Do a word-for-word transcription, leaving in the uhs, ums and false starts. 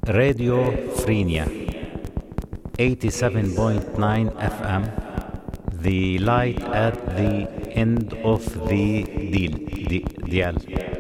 Radio Frenia eighty-seven point nine F M, the light at the end of the deal, the dial.